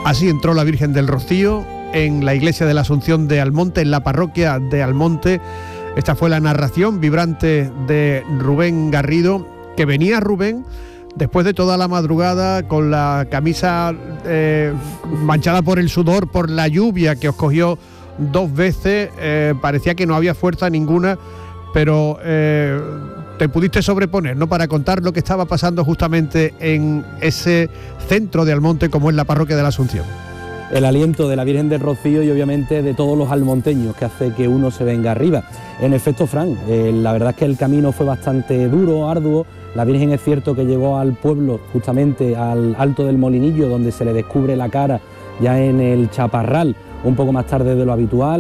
Así entró la Virgen del Rocío en la iglesia de la Asunción de Almonte, en la parroquia de Almonte. Esta fue la narración vibrante de Rubén Garrido, que venía Rubén después de toda la madrugada con la camisa manchada por el sudor, por la lluvia que os cogió 2 veces, parecía que no había fuerza ninguna, pero te pudiste sobreponer, ¿no?, para contar lo que estaba pasando justamente en ese centro de Almonte como es la parroquia de la Asunción. El aliento de la Virgen del Rocío y obviamente de todos los almonteños que hace que uno se venga arriba. En efecto, Fran, la verdad es que el camino fue bastante duro, arduo. La Virgen es cierto que llegó al pueblo, justamente al Alto del Molinillo, donde se le descubre la cara ya en el Chaparral, un poco más tarde de lo habitual.